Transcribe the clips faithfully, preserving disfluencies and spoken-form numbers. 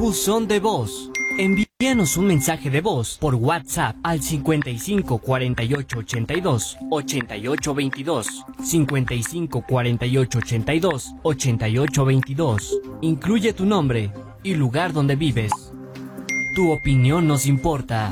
Buzón de voz. Envíanos un mensaje de voz por WhatsApp al cincuenta y cinco cuarenta y ocho ochenta y dos ochenta y ocho veintidós, cincuenta y cinco cuarenta y ocho ochenta y dos ochenta y ocho veintidós. Incluye tu nombre y lugar donde vives. Tu opinión nos importa.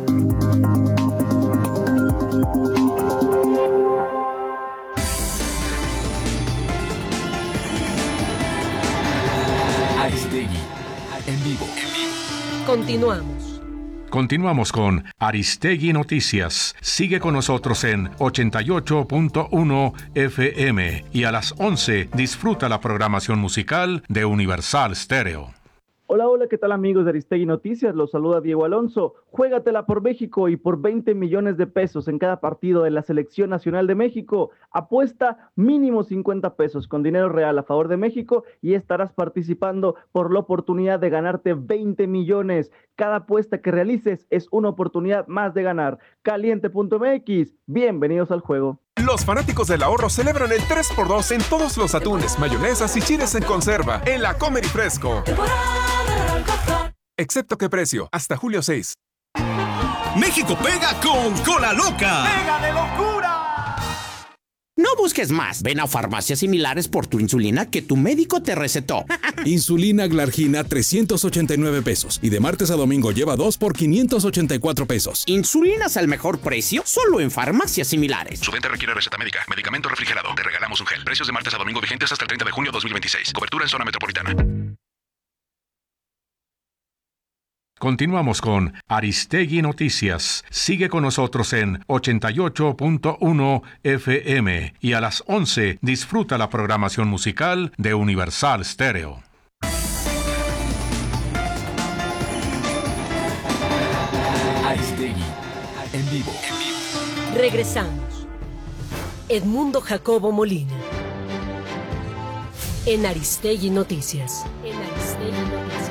Aristegui, en vivo. Continuamos. Continuamos con Aristegui Noticias. Sigue con nosotros en ochenta y ocho punto uno F M y a las once disfruta la programación musical de Universal Stereo. Hola, hola, ¿qué tal amigos de Aristegui Noticias? Los saluda Diego Alonso. Juégatela por México y por veinte millones de pesos en cada partido de la Selección Nacional de México. Apuesta mínimo cincuenta pesos con dinero real a favor de México y estarás participando por la oportunidad de ganarte veinte millones. Cada apuesta que realices es una oportunidad más de ganar. Caliente punto M X, bienvenidos al juego. Los fanáticos del ahorro celebran el tres por dos en todos los atunes, mayonesas y chiles en conserva en la Comer y Fresco. Excepto que precio, hasta julio seis. México pega con Cola Loca. ¡Pega de locura! No busques más. Ven a farmacias similares por tu insulina que tu médico te recetó. Insulina Glargina trescientos ochenta y nueve pesos. Y de martes a domingo lleva dos por quinientos ochenta y cuatro pesos. Insulinas al mejor precio solo en farmacias similares. Su venta requiere receta médica. Medicamento refrigerado. Te regalamos un gel. Precios de martes a domingo vigentes hasta el treinta de junio de dos mil veintiséis. Cobertura en zona metropolitana. Continuamos con Aristegui Noticias. Sigue con nosotros en ochenta y ocho punto uno F M y a las once disfruta la programación musical de Universal Stereo. Aristegui, en vivo. Regresamos. Edmundo Jacobo Molina. En Aristegui Noticias. En Aristegui Noticias.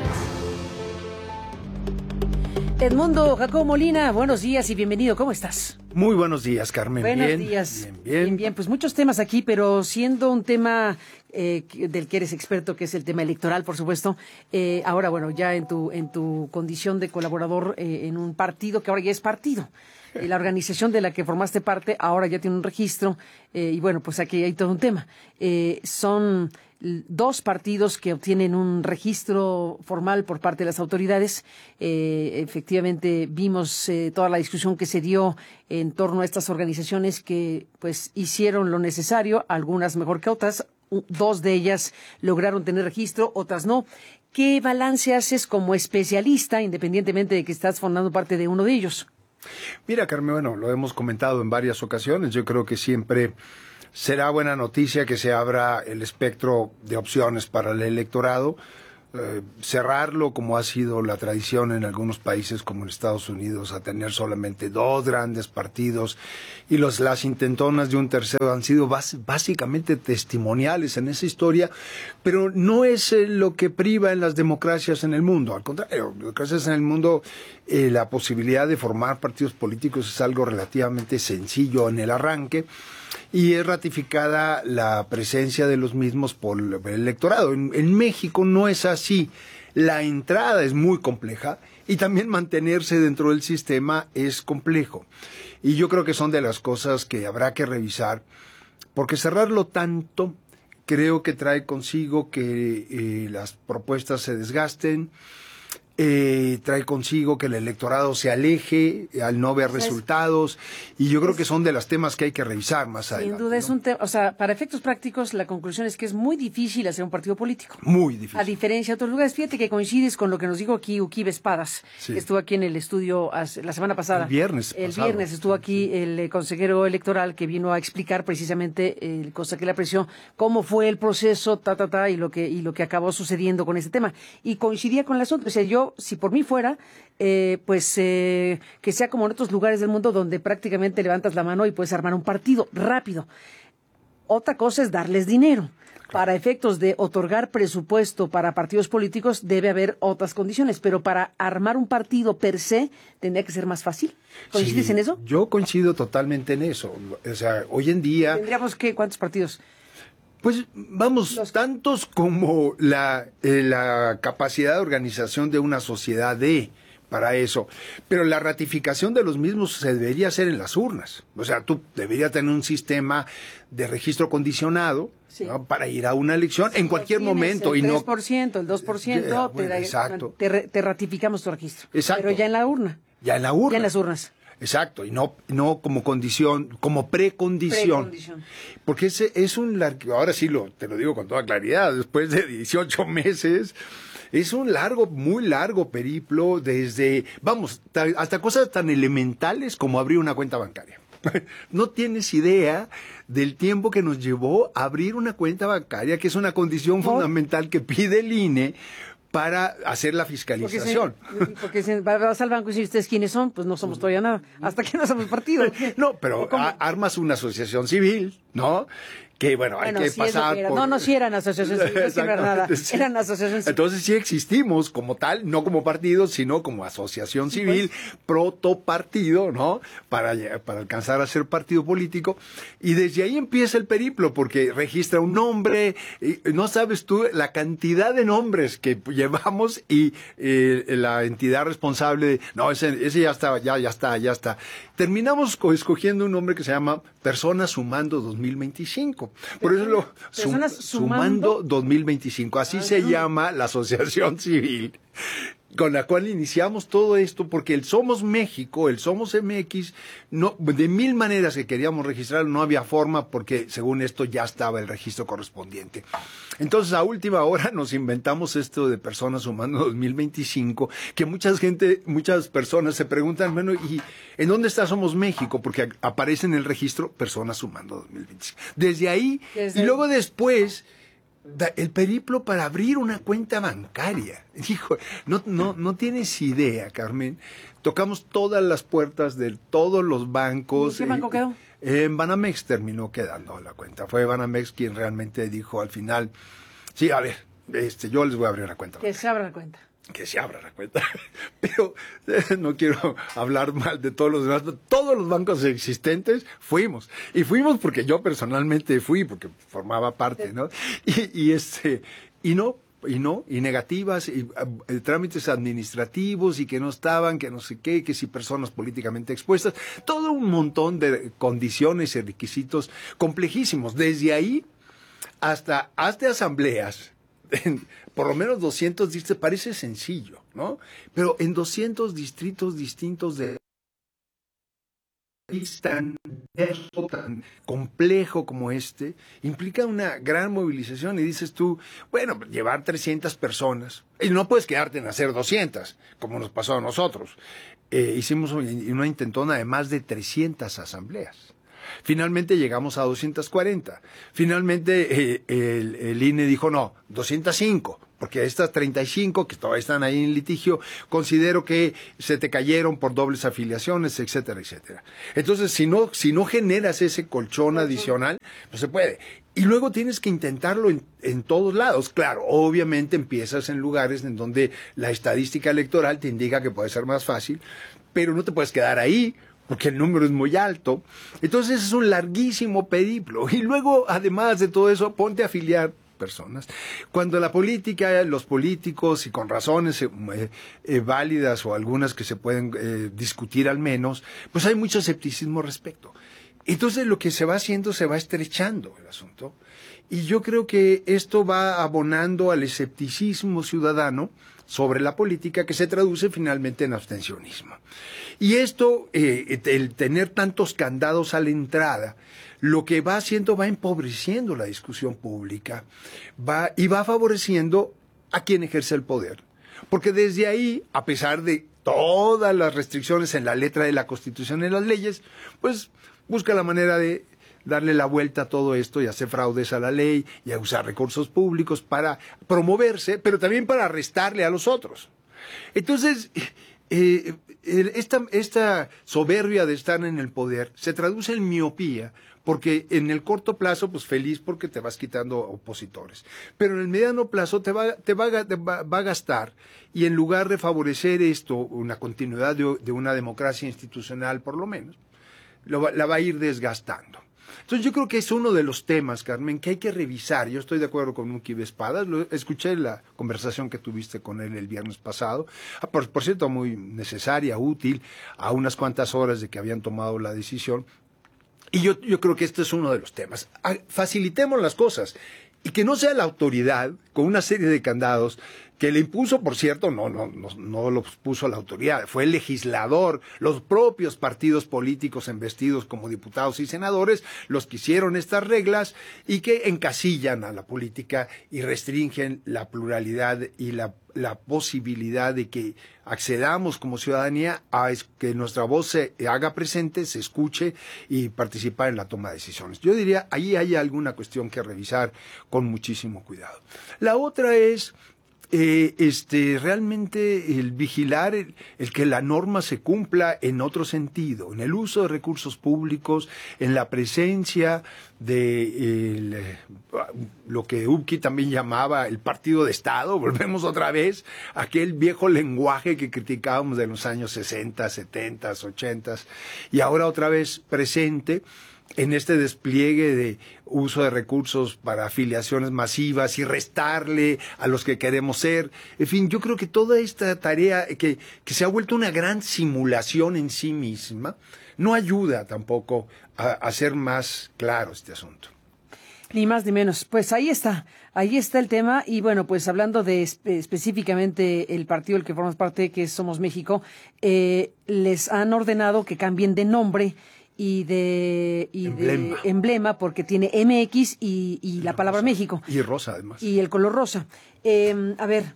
Edmundo Jacobo Molina, buenos días y bienvenido. ¿Cómo estás? Muy buenos días, Carmen. Buenos bien, días. Bien, bien. Bien, bien. Pues muchos temas aquí, pero siendo un tema eh, del que eres experto, que es el tema electoral, por supuesto. Eh, ahora, bueno, ya en tu en tu condición de colaborador eh, en un partido que ahora ya es partido. Eh, la organización de la que formaste parte ahora ya tiene un registro eh, y bueno, pues aquí hay todo un tema. Eh, son dos partidos que obtienen un registro formal por parte de las autoridades. Eh, efectivamente, vimos eh, toda la discusión que se dio en torno a estas organizaciones que pues hicieron lo necesario, algunas mejor que otras. Dos de ellas lograron tener registro, otras no. ¿Qué balance haces como especialista, independientemente de que estás formando parte de uno de ellos? Mira, Carmen, bueno, lo hemos comentado en varias ocasiones. Yo creo que siempre será buena noticia que se abra el espectro de opciones para el electorado, eh, cerrarlo como ha sido la tradición en algunos países como en Estados Unidos, a tener solamente dos grandes partidos y los, las intentonas de un tercero han sido bas, básicamente testimoniales en esa historia, pero no es eh, lo que priva en las democracias en el mundo. Al contrario, democracias en el mundo, eh, la posibilidad de formar partidos políticos es algo relativamente sencillo en el arranque, y es ratificada la presencia de los mismos por el electorado. En, en México no es así. La entrada es muy compleja y también mantenerse dentro del sistema es complejo. Y yo creo que son de las cosas que habrá que revisar, porque cerrarlo tanto creo que trae consigo que eh, las propuestas se desgasten, Eh, trae consigo que el electorado se aleje al no ver resultados, y yo creo que son de los temas que hay que revisar más adelante. Sin duda es ¿no? un tema, o sea, para efectos prácticos la conclusión es que es muy difícil hacer un partido político. Muy difícil. A diferencia de otros lugares, fíjate que coincides con lo que nos dijo aquí Uquibe Espadas, sí. que estuvo aquí en el estudio hace, la semana pasada. El viernes El pasado. viernes estuvo aquí sí. el eh, consejero electoral que vino a explicar precisamente, eh, cosa que le apreció, cómo fue el proceso, ta, ta, ta, y lo que, y lo que acabó sucediendo con este tema. Y coincidía con las otras. O sea, yo, si por mí fuera, Eh, pues eh, que sea como en otros lugares del mundo donde prácticamente levantas la mano y puedes armar un partido rápido. Otra cosa es darles dinero. Para efectos de otorgar presupuesto para partidos políticos debe haber otras condiciones, pero para armar un partido per se tendría que ser más fácil. ¿Coincides sí, en eso? Yo coincido totalmente en eso. O sea, hoy en día... ¿Tendríamos que cuántos partidos? Pues vamos, Los... tantos como la, eh, la capacidad de organización de una sociedad de... para eso, pero la ratificación de los mismos se debería hacer en las urnas. O sea, tú deberías tener un sistema de registro condicionado, sí, ¿no?, para ir a una elección sí, en cualquier momento. El y tres por ciento, no... el dos por ciento, yeah, bueno, te, exacto. Te, te ratificamos tu registro. Exacto. Pero ya en la urna. Ya en la urna. Ya en las urnas. Exacto, y no, no como condición, como precondición. precondición. Porque ese es un, ahora sí lo, te lo digo con toda claridad, después de dieciocho meses... Es un largo, muy largo periplo desde, vamos, hasta cosas tan elementales como abrir una cuenta bancaria. No tienes idea del tiempo que nos llevó a abrir una cuenta bancaria, que es una condición ¿Oh? fundamental que pide el I N E para hacer la fiscalización. Porque, se, porque se, vas al banco y si ustedes quiénes son, pues no somos todavía nada, hasta que no somos partido. No, pero a, armas una asociación civil, ¿no? Que bueno, bueno hay que sí pasar era. por... No, no, sí eran asociaciones civiles, no era nada, sí. Eran asociaciones civiles. Entonces sí existimos como tal, no como partido, sino como asociación sí, civil, pues. Protopartido, ¿no? Para, para alcanzar a ser partido político. Y desde ahí empieza el periplo, porque registra un nombre, y no sabes tú la cantidad de nombres que llevamos y eh, la entidad responsable de, no, ese, ese ya está, ya, ya está, ya está. Terminamos escogiendo un nombre que se llama Personas Sumando dos mil veinticinco. Por eso lo sum, Sumando dos mil veinticinco, así ah, se no. llama la asociación civil con la cual iniciamos todo esto, porque el Somos México, el Somos M X, no, de mil maneras que queríamos registrar, no había forma, porque según esto ya estaba el registro correspondiente. Entonces, a última hora nos inventamos esto de Personas Sumando dos mil veinticinco, que mucha gente, muchas personas se preguntan, bueno, ¿y en dónde está Somos México? Porque aparece en el registro Personas Sumando dos mil veinticinco. Desde ahí, Desde... y luego después... el periplo para abrir una cuenta bancaria. Hijo, no, no, no tienes idea, Carmen. Tocamos todas las puertas de todos los bancos. ¿En qué banco quedó? Eh, en Banamex terminó quedando la cuenta. Fue Banamex quien realmente dijo al final, sí, a ver, este, yo les voy a abrir una cuenta. Que se abra la cuenta. Que se abra la cuenta. Pero eh, no quiero hablar mal de todos los demás. Todos los bancos existentes fuimos. Y fuimos porque yo personalmente fui, porque formaba parte, ¿no? Y, y este, y no, y no, y negativas, y uh, trámites administrativos, y que no estaban, que no sé qué, que si personas políticamente expuestas. Todo un montón de condiciones y requisitos complejísimos. Desde ahí hasta, hasta asambleas. En, por lo menos doscientos distritos, parece sencillo, ¿no? Pero en doscientos distritos distintos de tan, tan complejo como este, implica una gran movilización y dices tú, bueno, llevar trescientas personas, y no puedes quedarte en hacer doscientas, como nos pasó a nosotros. Eh, hicimos una intentona de más de trescientas asambleas. Finalmente llegamos a doscientas cuarenta. Finalmente eh, el, el I N E dijo no, doscientas cinco, porque estas treinta y cinco que todavía están ahí en litigio, considero que se te cayeron por dobles afiliaciones, etcétera, etcétera. Entonces, si no, si no generas ese colchón adicional, no se puede. Y luego tienes que intentarlo en, en todos lados. Claro, obviamente empiezas en lugares en donde la estadística electoral te indica que puede ser más fácil, pero no te puedes quedar ahí, porque el número es muy alto. Entonces es un larguísimo periplo. Y luego, además de todo eso, ponte a afiliar personas. Cuando la política, los políticos, y con razones eh, eh, válidas o algunas que se pueden eh, discutir al menos, pues hay mucho escepticismo al respecto. Entonces lo que se va haciendo, se va estrechando el asunto. Y yo creo que esto va abonando al escepticismo ciudadano sobre la política, que se traduce finalmente en abstencionismo. Y esto, eh, el tener tantos candados a la entrada, lo que va haciendo, va empobreciendo la discusión pública, va, y va favoreciendo a quien ejerce el poder. Porque desde ahí, a pesar de todas las restricciones en la letra de la Constitución y en las leyes, pues busca la manera de darle la vuelta a todo esto y hacer fraudes a la ley y a usar recursos públicos para promoverse, pero también para restarle a los otros. Entonces, eh, esta, esta soberbia de estar en el poder se traduce en miopía, porque en el corto plazo, pues feliz porque te vas quitando opositores, pero en el mediano plazo te va, te va, te va, va a gastar, y en lugar de favorecer esto, una continuidad de, de una democracia institucional por lo menos, lo, la va a ir desgastando. Entonces yo creo que es uno de los temas, Carmen, que hay que revisar. Yo estoy de acuerdo con Muki Espadas, lo, escuché la conversación que tuviste con él el viernes pasado, ah, por, por cierto, muy necesaria, útil, a unas cuantas horas de que habían tomado la decisión. Y yo, yo creo que este es uno de los temas. Facilitemos las cosas y que no sea la autoridad, con una serie de candados, que le impuso, por cierto, no, no, no, no lo puso la autoridad, fue el legislador, los propios partidos políticos embestidos como diputados y senadores, los que hicieron estas reglas y que encasillan a la política y restringen la pluralidad y la, la posibilidad de que accedamos como ciudadanía a que nuestra voz se haga presente, se escuche y participar en la toma de decisiones. Yo diría, ahí hay alguna cuestión que revisar con muchísimo cuidado. La otra es Eh, este, realmente el vigilar el, el que la norma se cumpla en otro sentido, en el uso de recursos públicos, en la presencia de el, lo que Upki también llamaba el partido de Estado. Volvemos otra vez a aquel viejo lenguaje que criticábamos de los años sesenta, setenta, ochenta, y ahora otra vez presente en este despliegue de uso de recursos para afiliaciones masivas y restarle a los que queremos ser. En fin, yo creo que toda esta tarea que, que se ha vuelto una gran simulación en sí misma no ayuda tampoco a, a hacer más claro este asunto. Ni más ni menos. Pues ahí está, ahí está el tema. Y bueno, pues hablando de espe- específicamente el partido del que formas parte, que es Somos México, eh, les han ordenado que cambien de nombre y de y emblema. de emblema, porque tiene M X y, y, y la palabra rosa. México. Y rosa, además. Y el color rosa. Eh, a ver,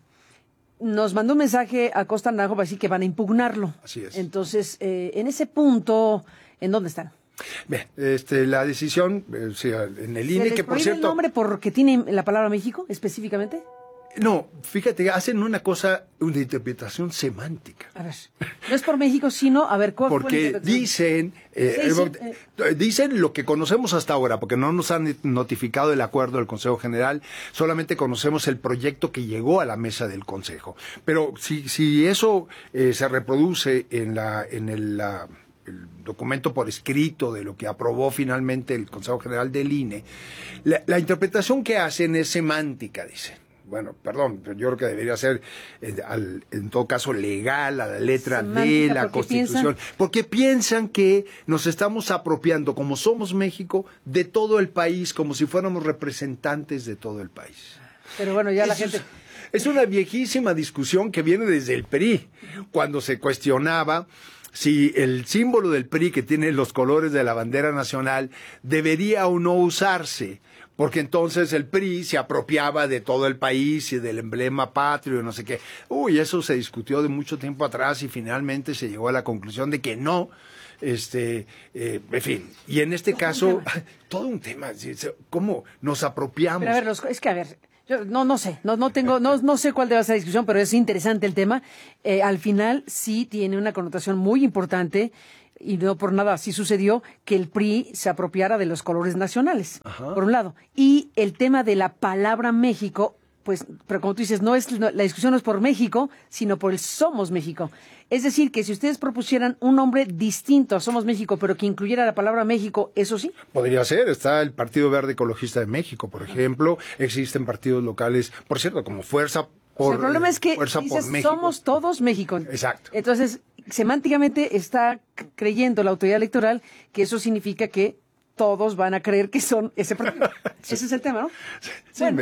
nos mandó un mensaje a Costa Naranjo para decir que van a impugnarlo. Así es. Entonces, eh, en ese punto, ¿en dónde están? Bien, este, la decisión, eh, o sea, en el I N E, que por cierto... el nombre porque tiene la palabra México, específicamente? No, fíjate, hacen una cosa, una interpretación semántica. A ver, no es por México, sino, a ver, ¿cuál fue la Porque interpretación? dicen, eh, Sí, eh, sí, eh, dicen lo que conocemos hasta ahora, porque no nos han notificado el acuerdo del Consejo General, solamente conocemos el proyecto que llegó a la mesa del Consejo. Pero si, si eso eh, se reproduce en la, en el, la, el documento por escrito de lo que aprobó finalmente el Consejo General del I N E, la, la interpretación que hacen es semántica, dicen. Bueno, perdón, pero yo creo que debería ser, eh, al, en todo caso, legal, a la letra de la Constitución. Piensan... Porque piensan que nos estamos apropiando, como Somos México, de todo el país, como si fuéramos representantes de todo el país. Pero bueno, ya Eso la gente... Es, es una viejísima discusión que viene desde el P R I, cuando se cuestionaba si el símbolo del P R I, que tiene los colores de la bandera nacional, debería o no usarse. Porque entonces el P R I se apropiaba de todo el país y del emblema patrio y no sé qué. Uy, eso se discutió de mucho tiempo atrás y finalmente se llegó a la conclusión de que no. Este, eh, en fin, y en este caso, todo un tema, ¿cómo nos apropiamos? Pero a ver, los, es que a ver, yo no, no sé, no, no tengo, no, no sé cuál debe ser la discusión, pero es interesante el tema. Eh, al final sí tiene una connotación muy importante. Y no por nada así sucedió que el P R I se apropiara de los colores nacionales, Ajá. por un lado. Y el tema de la palabra México, pues, pero como tú dices, no es no, la discusión no es por México, sino por el Somos México. Es decir, que si ustedes propusieran un nombre distinto a Somos México, pero que incluyera la palabra México, ¿eso sí? Podría ser. Está el Partido Verde Ecologista de México, por ejemplo. Existen partidos locales, por cierto, como Fuerza por, o sea, el problema es que Fuerza dices, por México. Somos todos México. Exacto. Entonces, semánticamente está creyendo la autoridad electoral que eso significa que todos van a creer que son ese partido. Sí. Ese es el tema, ¿no? Sí, bueno.